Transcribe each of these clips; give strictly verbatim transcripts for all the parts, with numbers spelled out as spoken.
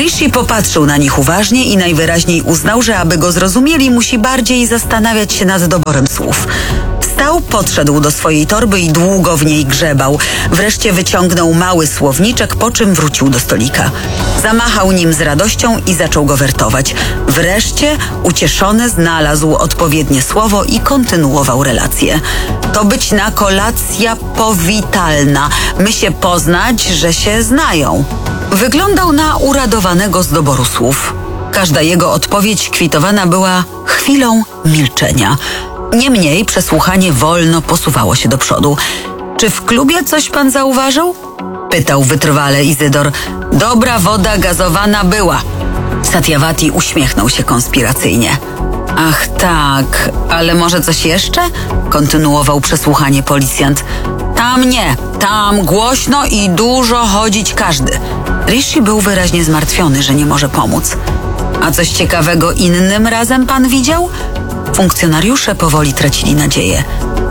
Rishi popatrzył na nich uważnie i najwyraźniej uznał, że aby go zrozumieli, musi bardziej zastanawiać się nad doborem słów. Wstał, podszedł do swojej torby i długo w niej grzebał. Wreszcie wyciągnął mały słowniczek, po czym wrócił do stolika. Zamachał nim z radością i zaczął go wertować. Wreszcie, ucieszony, znalazł odpowiednie słowo i kontynuował relację. To być na kolacja powitalna. My się poznać, że się znają. Wyglądał na uradowanego z doboru słów. Każda jego odpowiedź kwitowana była chwilą milczenia. Niemniej przesłuchanie wolno posuwało się do przodu. Czy w klubie coś pan zauważył? Pytał wytrwale Izydor. Dobra woda gazowana była. Satyawati uśmiechnął się konspiracyjnie. Ach tak, ale może coś jeszcze? Kontynuował przesłuchanie policjant. Tam nie, tam głośno i dużo chodzić każdy. Rishi był wyraźnie zmartwiony, że nie może pomóc. A coś ciekawego innym razem pan widział? Funkcjonariusze powoli tracili nadzieję.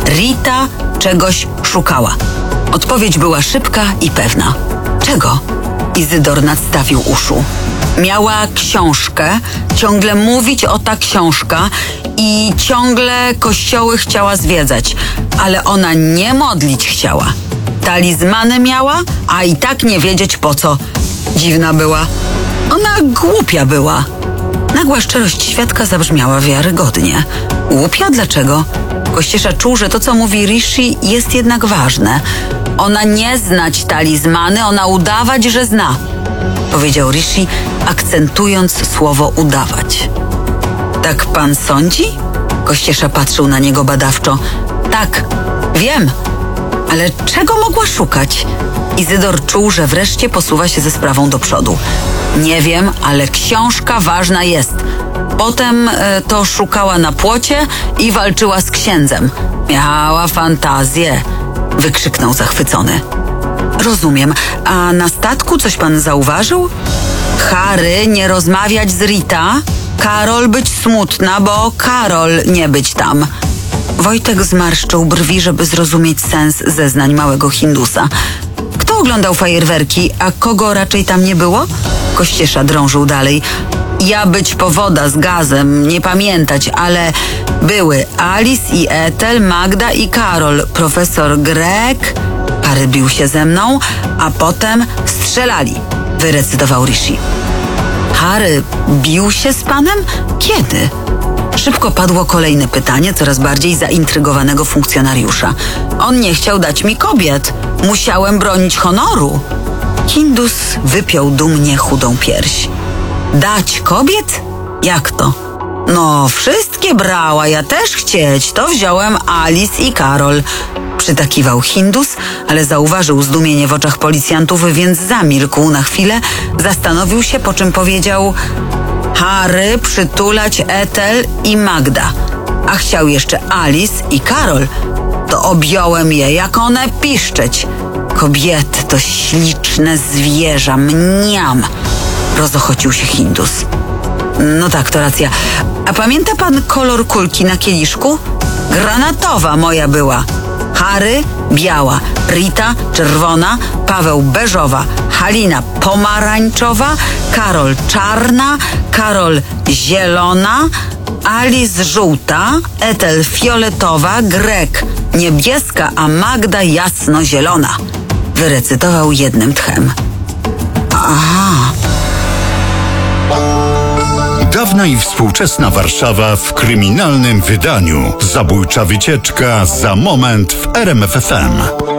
Rita czegoś szukała. Odpowiedź była szybka i pewna. Czego? Izydor nadstawił uszu. Miała książkę, ciągle mówić o ta książka i ciągle kościoły chciała zwiedzać, ale ona nie modlić chciała. Talizmany miała, a i tak nie wiedzieć po co. Dziwna była. Ona głupia była. Nagła szczerość świadka zabrzmiała wiarygodnie. Głupia? Dlaczego? Kościesza czuł, że to, co mówi Rishi, jest jednak ważne. Ona nie znać talizmany, ona udawać, że zna. Powiedział Rishi, akcentując słowo udawać. Tak pan sądzi? Kościesza patrzył na niego badawczo. Tak, wiem. Ale czego mogła szukać? Izydor czuł, że wreszcie posuwa się ze sprawą do przodu. Nie wiem, ale książka ważna jest. Potem e, to szukała na płocie i walczyła z księdzem. Miała fantazję, wykrzyknął zachwycony. Rozumiem. A na statku coś pan zauważył? Harry nie rozmawiać z Rita, Karol być smutna, bo Karol nie być tam. Wojtek zmarszczył brwi, żeby zrozumieć sens zeznań małego Hindusa. Kto oglądał fajerwerki, a kogo raczej tam nie było? Kościesza drążył dalej. Ja być powoda z gazem, nie pamiętać, ale były Alice i Ethel, Magda i Karol, profesor Greg, Harry bił się ze mną, a potem strzelali, wyrecytował Rishi. Harry bił się z panem? Kiedy? Szybko padło kolejne pytanie coraz bardziej zaintrygowanego funkcjonariusza. On nie chciał dać mi kobiet. Musiałem bronić honoru. Hindus wypiął dumnie chudą pierś. Dać kobiet? Jak to? No, wszystkie brała, ja też chcieć. To wziąłem Alice i Karol. Przytakiwał Hindus, ale zauważył zdumienie w oczach policjantów, więc zamilkł na chwilę, zastanowił się, po czym powiedział: Harry przytulać Ethel i Magda, a chciał jeszcze Alice i Karol. To objąłem je, jak one piszczeć. Kobiety to śliczne zwierza, mniam. Rozochocił się Hindus. No tak, to racja. A pamięta pan kolor kulki na kieliszku? Granatowa moja była. Harry biała, Rita czerwona, Paweł beżowa, Halina pomarańczowa, Karol czarna, Karol zielona, Alice żółta, Ethel fioletowa, Greg niebieska, a Magda jasnozielona. Wyrecytował jednym tchem. Aha. Dawna i współczesna Warszawa w kryminalnym wydaniu. Zabójcza wycieczka za moment w R M F F M.